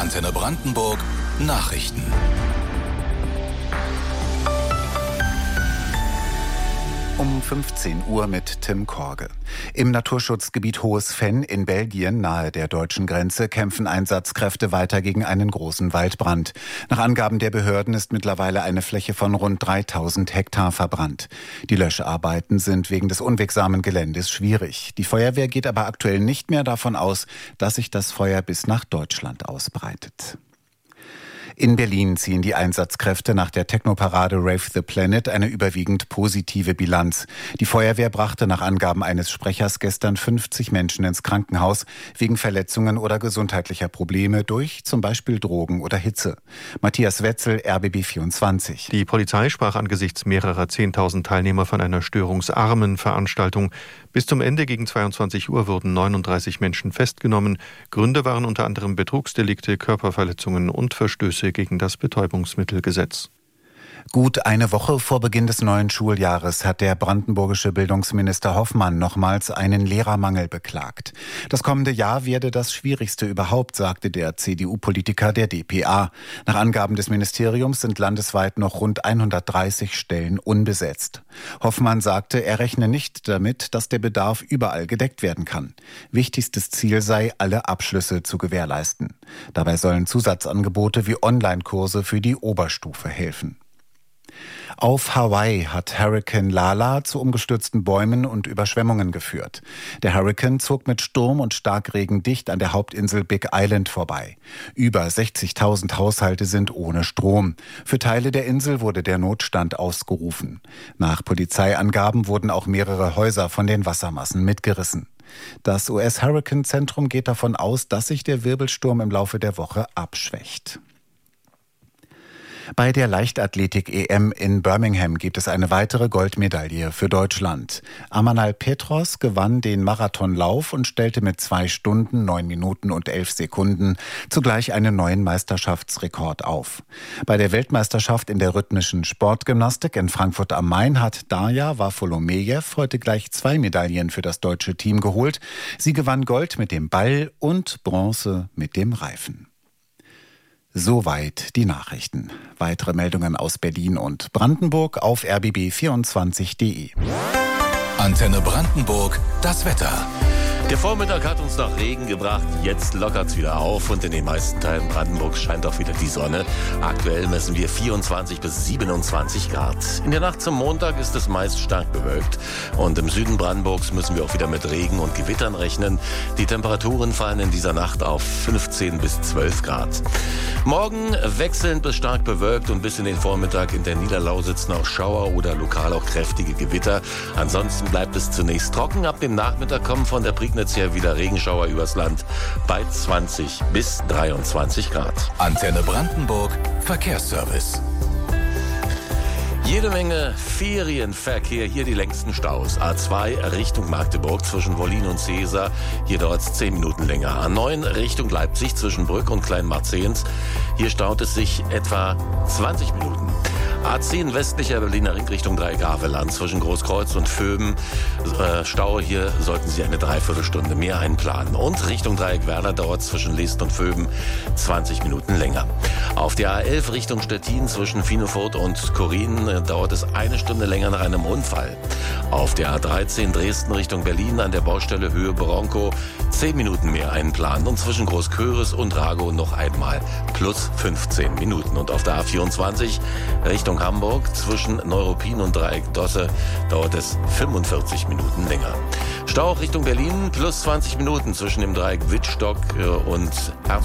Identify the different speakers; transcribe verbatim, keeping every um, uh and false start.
Speaker 1: Antenne Brandenburg Nachrichten.
Speaker 2: Um fünfzehn Uhr mit Tim Korge. Im Naturschutzgebiet Hohes Venn in Belgien nahe der deutschen Grenze kämpfen Einsatzkräfte weiter gegen einen großen Waldbrand. Nach Angaben der Behörden ist mittlerweile eine Fläche von rund dreitausend Hektar verbrannt. Die Löscharbeiten sind wegen des unwegsamen Geländes schwierig. Die Feuerwehr geht aber aktuell nicht mehr davon aus, dass sich das Feuer bis nach Deutschland ausbreitet. In Berlin ziehen die Einsatzkräfte nach der Technoparade Rave the Planet eine überwiegend positive Bilanz. Die Feuerwehr brachte nach Angaben eines Sprechers gestern fünfzig Menschen ins Krankenhaus wegen Verletzungen oder gesundheitlicher Probleme durch zum Beispiel Drogen oder Hitze. Matthias Wetzel, R B B vierundzwanzig.
Speaker 3: Die Polizei sprach angesichts mehrerer zehntausend Teilnehmer von einer störungsarmen Veranstaltung. Bis zum Ende gegen zweiundzwanzig Uhr wurden neununddreißig Menschen festgenommen. Gründe waren unter anderem Betrugsdelikte, Körperverletzungen und Verstöße gegen das Betäubungsmittelgesetz.
Speaker 2: Gut eine Woche vor Beginn des neuen Schuljahres hat der brandenburgische Bildungsminister Hoffmann nochmals einen Lehrermangel beklagt. Das kommende Jahr werde das schwierigste überhaupt, sagte der C D U-Politiker der D P A. Nach Angaben des Ministeriums sind landesweit noch rund hundertdreißig Stellen unbesetzt. Hoffmann sagte, er rechne nicht damit, dass der Bedarf überall gedeckt werden kann. Wichtigstes Ziel sei, alle Abschlüsse zu gewährleisten. Dabei sollen Zusatzangebote wie Online-Kurse für die Oberstufe helfen. Auf Hawaii hat Hurrikan Lala zu umgestürzten Bäumen und Überschwemmungen geführt. Der Hurrikan zog mit Sturm und Starkregen dicht an der Hauptinsel Big Island vorbei. Über sechzigtausend Haushalte sind ohne Strom. Für Teile der Insel wurde der Notstand ausgerufen. Nach Polizeiangaben wurden auch mehrere Häuser von den Wassermassen mitgerissen. Das U S-Hurrikan-Zentrum geht davon aus, dass sich der Wirbelsturm im Laufe der Woche abschwächt. Bei der Leichtathletik-E M in Birmingham gibt es eine weitere Goldmedaille für Deutschland. Amanal Petros gewann den Marathonlauf und stellte mit zwei Stunden, neun Minuten und elf Sekunden zugleich einen neuen Meisterschaftsrekord auf. Bei der Weltmeisterschaft in der rhythmischen Sportgymnastik in Frankfurt am Main hat Darja Wafolomejew heute gleich zwei Medaillen für das deutsche Team geholt. Sie gewann Gold mit dem Ball und Bronze mit dem Reifen. Soweit die Nachrichten. Weitere Meldungen aus Berlin und Brandenburg auf r b b vierundzwanzig punkt d e.
Speaker 1: Antenne Brandenburg, das Wetter.
Speaker 4: Der Vormittag hat uns noch Regen gebracht, jetzt lockert es wieder auf und in den meisten Teilen Brandenburgs scheint auch wieder die Sonne. Aktuell messen wir vierundzwanzig bis siebenundzwanzig Grad. In der Nacht zum Montag ist es meist stark bewölkt und im Süden Brandenburgs müssen wir auch wieder mit Regen und Gewittern rechnen. Die Temperaturen fallen in dieser Nacht auf fünfzehn bis zwölf Grad. Morgen wechselnd bis stark bewölkt und bis in den Vormittag in der Niederlausitz noch Schauer oder lokal auch kräftige Gewitter. Ansonsten bleibt es zunächst trocken. Ab dem Nachmittag kommen von der Prignitz her wieder Regenschauer übers Land bei zwanzig bis dreiundzwanzig Grad.
Speaker 1: Antenne Brandenburg Verkehrsservice.
Speaker 4: Jede Menge Ferienverkehr, hier die längsten Staus. A zwei Richtung Magdeburg zwischen Wollin und Cesar, hier dauert es zehn Minuten länger. A neun Richtung Leipzig zwischen Brück und Kleinmarzehns, hier staut es sich etwa zwanzig Minuten. A zehn westlicher Berliner Ring Richtung Dreieck-Havelland zwischen Großkreuz und Vöben. Äh, Stau, hier sollten Sie eine Dreiviertelstunde mehr einplanen. Und Richtung Dreieck-Werder dauert es zwischen List und Vöben zwanzig Minuten länger. Auf der A elf Richtung Stettin zwischen Finofurt und Korin äh, dauert es eine Stunde länger nach einem Unfall. Auf der A dreizehn Dresden Richtung Berlin an der Baustelle Höhe Bronco zehn Minuten mehr einplanen. Und zwischen Großköris und Ragow noch einmal plus fünfzehn Minuten. Und auf der A vierundzwanzig Richtung Hamburg zwischen Neuruppin und Dreieck Dosse dauert es fünfundvierzig Minuten länger. Stau Richtung Berlin plus zwanzig Minuten zwischen dem Dreieck Wittstock und Herzog